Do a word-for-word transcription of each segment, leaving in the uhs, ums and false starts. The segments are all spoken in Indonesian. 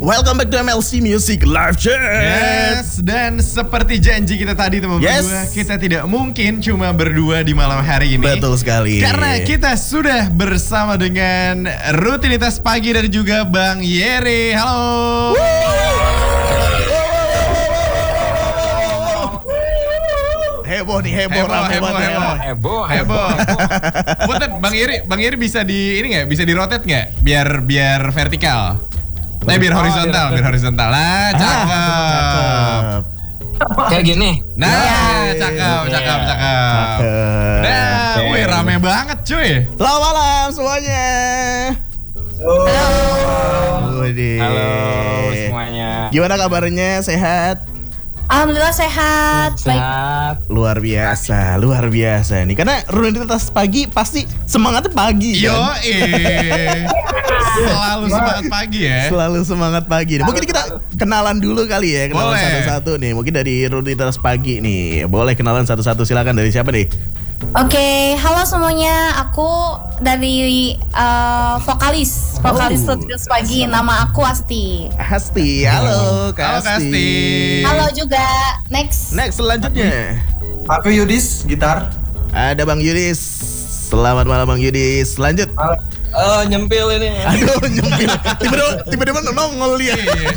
Welcome back to M L C Music Live Chat. Yes, dan seperti janji kita tadi teman Yes. berdua, kita tidak mungkin cuma berdua di malam hari ini. Betul sekali. Karena kita sudah bersama dengan rutinitas pagi dan juga Bang Yeri. Halo. Heboh nih, heboh, Heboh, rame heboh, banget ya. heboh. Heboh, Heboh. Punten, Bang Yeri, Bang Yeri bisa di ini nggak? Bisa di rotate nggak? Biar biar vertikal. Nah, biar horizontal, biar horizontal. Nah, cakep. Cakep. Kayak gini. Nah, Yeay. cakep, cakep, cakep. Cakep. Nah, wih rame banget cuy. Selamat malam semuanya. Halo. Widih. Halo semuanya. Gimana kabarnya? Sehat? Alhamdulillah sehat. Baik. Sehat. Luar biasa, luar biasa nih. Karena rutinitas pagi pasti semangatnya pagi Yo, kan? eh. Selalu semangat pagi ya. Selalu semangat pagi nih. Mungkin kita kenalan dulu kali ya, kenalan Boleh. satu-satu nih. Mungkin dari rutinitas pagi nih. Boleh kenalan satu-satu, silakan. Dari siapa nih? Oke, halo semuanya. Aku dari uh, vokalis, vokalis Oh. Rutinitas Pagi. Nama aku Asti. Asti, halo Kak Halo Kak Asti. Asti. Halo juga. Next. Next selanjutnya Aku Yudis, gitar. ada Bang Yudis. Selamat malam Bang Yudis. Lanjut. Oh, nyempil ini. Aduh nyempil. Tiba-tiba tiba-tiba nongol dia. Iya.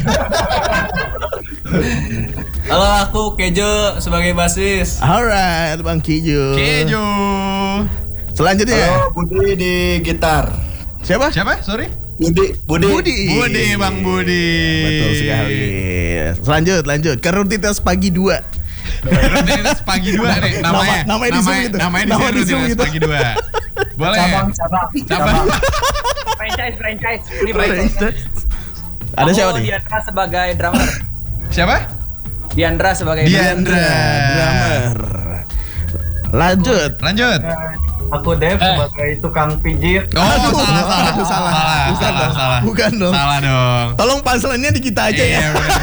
Halo, aku Kejo sebagai basis. Alright Bang Kijo. Kejo. Selanjutnya Halo, Budi di gitar. siapa? Siapa? Sorry. Budi, Budi. Budi. Budi, Bang Budi. Betul sekali. Lanjut, lanjut ke rutinitas pagi dua. Rutinitas pagi dua nih namanya. Nama- namanya di Zoom gitu. Namanya di Nama sini di Zoom rutinitas gitu. pagi dua. Boleh. Cabang, cabang, Cabang. franchise franchise ini Franchise. franchise. Ada Aku siapa nih? Diandra sebagai drummer. Siapa? Diandra sebagai Diandra. Drummer. Lanjut. Lanjut. Aku Dev sebagai tukang pijit. Oh, Aduh, salah, salah, aduh, salah. salah, Bukan salah, dong. salah. Bukan dong. Salah dong. Tolong punchline-nya di kita aja Iya, ya. bener.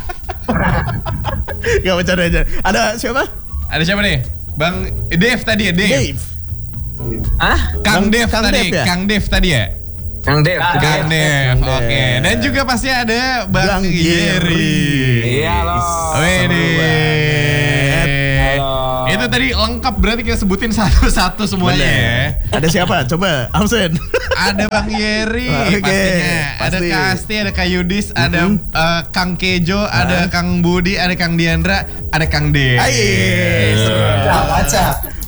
Gak bercanda aja. Ada siapa? Ada siapa nih? Bang Dev tadi ya, Dev. Dave. Hah? Kang Bang- Dev Kang tadi, Dev ya? Kang Dev tadi ya? Kang Dev. Kang Dev, Kang oke. Dev. Dan juga pasti ada Bang, Bang Yeri. Iya, halo. Wede. Halo. Itu tadi lengkap berarti kita sebutin satu-satu semuanya ya. Bener. Ada siapa? Coba absen. Ada Bang Yeri Oke, pastinya. Ada pasti. Kak Asti, ada Kak Yudis, ada Mhm. eh, Kang Kejo, ada Kang Budi, ada Kang Diandra, ada Kang De. Aye. Ya, baca.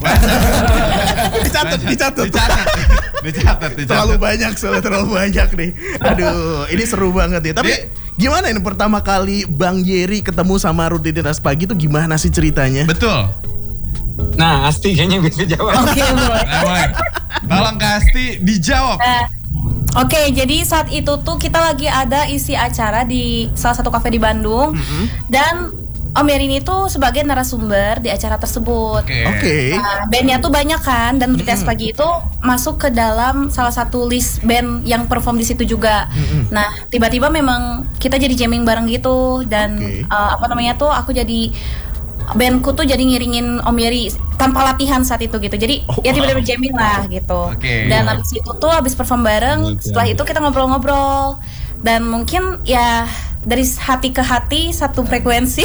Dicatat, dicatat. Dicatat. Dicatat, dicatat. Terlalu banyak soalnya terlalu banyak nih. Aduh, ini seru banget ya. Tapi Di- gimana ini pertama kali Bang Yeri ketemu sama rutinitas pagi itu gimana sih ceritanya? Betul. Nah, Asti kayaknya bisa jawab. Oke, boleh. Nah, boleh. Tolong Kak Asti dijawab. Eh, Oke, jadi saat itu tuh kita lagi ada isi acara di salah satu kafe di Bandung. Dan Om Yeri ini tuh sebagai narasumber di acara tersebut. Oke. Oke. Nah, bandnya tuh banyak kan, dan Rutinitas Pagi itu masuk ke dalam salah satu list band yang perform di situ juga. Nah, tiba-tiba memang kita jadi jamming bareng gitu, dan Oke. uh, apa namanya tuh aku jadi bandku tuh jadi ngiringin Om Yeri tanpa latihan saat itu gitu. Jadi Oh, ya tiba-tiba jamming lah gitu. Oke. Dan habis itu tuh habis perform bareng, setelah itu kita ngobrol-ngobrol, dan mungkin ya dari hati ke hati satu frekuensi.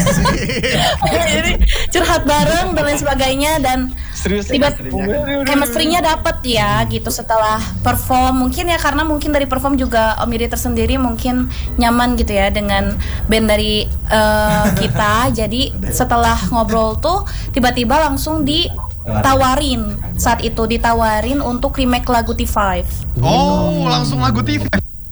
Jadi curhat bareng dan lain sebagainya, dan Serius. tiba chemistry-nya dapet ya gitu setelah perform. Mungkin ya karena mungkin dari perform juga Om Yeri tersendiri mungkin nyaman gitu ya dengan band dari eh, kita. Jadi setelah ngobrol tuh tiba-tiba langsung ditawarin, saat itu ditawarin untuk remake lagu T lima. Oh, langsung lagu T V.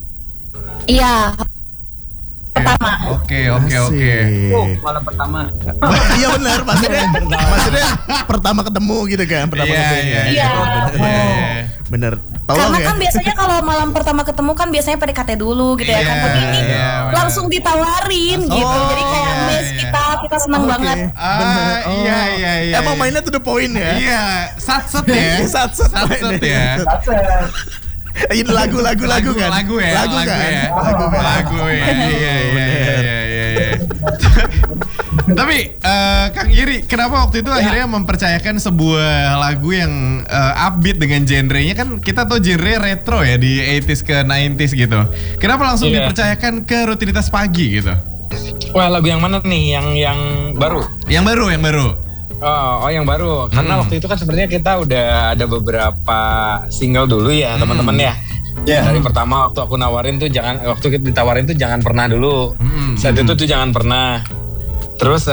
Iya, pertama. Oke, oke, oke. Oh, malam pertama. Iya benar, maksudnya maksudnya pertama ketemu gitu kan, pertama Iya, ketemu. iya, Iya. iya. Bener. Tolong Karena ya. kan biasanya kalau malam pertama ketemu kan biasanya P D K T dulu gitu ya kan. Iya, Tapi ini iya, benar. langsung ditawarin gitu. Oh, Jadi kayak iya, miss iya. kita, kita senang Oke. banget. Ah, Bener. Oh. iya, iya, iya. Emang iya. mainnya to the point ya. Iya, sat-set ya. Sat-set Sat-set mainnya. ya. Baca. Ini lagu-lagu lagu kan. Lagu ya, Lagu kan. ya. Lagu kan. Lagu ya. Iya, iya, iya, Bener. iya, iya, iya. Tapi eh, Kang Iri, kenapa waktu itu akhirnya mempercayakan sebuah lagu yang eh, upbeat dengan genrenya, kan kita tahu genre retro ya di delapan puluh ke sembilan puluh gitu. Kenapa langsung Iya. dipercayakan ke rutinitas pagi gitu? Wah, lagu yang mana nih? Yang yang baru? Yang baru, yang baru. Oh, oh yang baru. Karena Hmm. waktu itu kan sebenarnya kita udah ada beberapa single dulu ya, Hmm. teman-teman ya. Ya. Dari pertama waktu aku nawarin tuh jangan, waktu kita ditawarin tuh jangan pernah dulu. Hmm. Saat itu tuh jangan pernah. Terus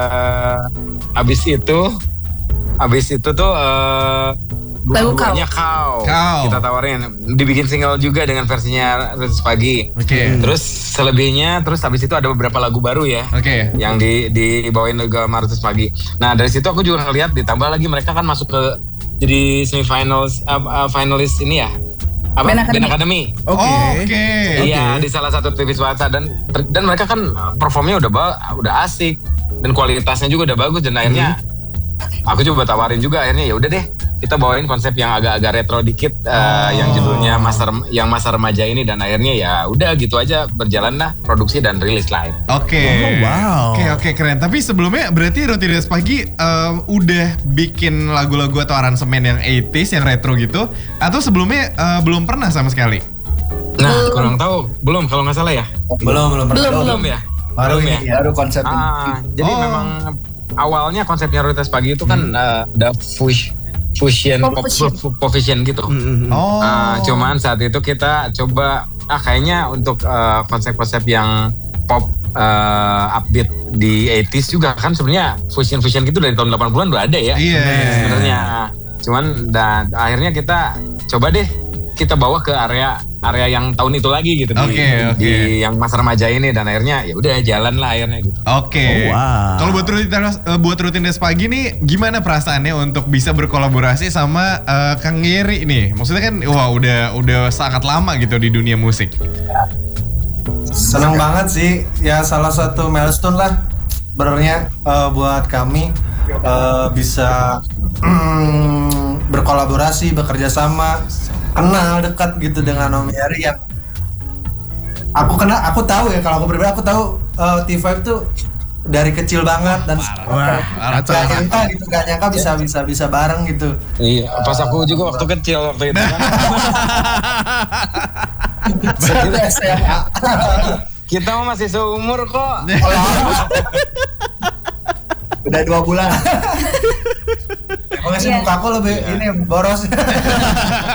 eh abis itu, abis itu tuh eh Lagu Kau. dua-duanya kau. Kau. Kita tawarin, dibikin single juga dengan versinya Rutinitas Pagi. Oke. Terus selebihnya, terus habis itu ada beberapa lagu baru ya. Oke. Yang di dibawain juga sama Rutinitas Pagi. Nah dari situ aku juga ngeliat, ditambah lagi mereka kan masuk ke jadi semifinals, uh, uh, finalis ini ya, apa? Band Academy. Band Academy. Oke. Oke. Iya, di salah satu T V swasta, dan dan mereka kan performnya udah ba- udah asik dan kualitasnya juga udah bagus, dan akhirnya aku coba tawarin juga, akhirnya ya udah deh kita bawain konsep yang agak-agak retro dikit, eh, yang judulnya masa Rem- yang masa remaja ini, dan akhirnya ya udah gitu aja berjalan lah produksi dan rilis live. Oke. Oh, wow. Oke, oke, keren. Tapi sebelumnya berarti Rutinitas Pagi em, udah bikin lagu-lagu atau aransemen yang delapan puluh yang retro gitu, atau sebelumnya eh, belum pernah sama sekali? Nah, kurang tahu, belum kalau nggak salah ya. Belum, belum pernah. Belum, belum. Belum ya. Baru Belum ini, ya. baru konsep ini. Ah, jadi Oh. memang awalnya konsepnya Rutinitas Pagi itu kan eh, ada fush, fusion, Pop pop, fusion. pop- pop fusion gitu. Mm-mm. Oh. Ah, cuman saat itu kita coba, ah kayaknya untuk eh, konsep-konsep yang pop eh, upbeat di delapan puluh juga kan sebenarnya fusion-fusion gitu dari tahun delapan puluhan udah ada ya. Iya, iya. Sebenarnya. Cuman dan akhirnya kita coba deh kita bawa ke area area yang tahun itu lagi gitu, di, Oke, oke. di yang masa remaja ini, dan akhirnya ya udah jalan lah akhirnya gitu. Oke. Oh, wow. Kalau buat rutinitas eh, buat rutinitas pagi nih, gimana perasaannya untuk bisa berkolaborasi sama eh, Kang Yeri nih? Maksudnya kan, wah udah udah sangat lama gitu di dunia musik. Senang banget sih, ya salah satu milestone lah sebenarnya eh, buat kami eh, bisa mm, berkolaborasi, bekerja sama, kenal dekat gitu dengan Om Yeri yang aku kenal, aku tahu ya, kalau aku pribadi aku tahu eh, T lima tuh dari kecil banget, dan Wah, gak nyangka gitu, gak nyangka bisa bisa bisa bareng gitu. Iya, pas aku juga waktu kecil waktu itu kan. Sebelum S M A. Kita mah masih seumur kok. Udah dua bulan. Emang sih Iya. muka aku lebih ini boros.